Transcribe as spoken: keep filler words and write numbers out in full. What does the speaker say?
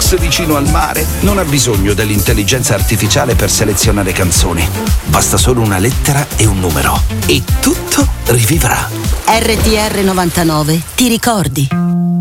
box vicino al mare non ha bisogno dell'intelligenza artificiale per selezionare canzoni. Basta solo una lettera e un numero e tutto rivivrà. R T R novantanove, ti ricordi?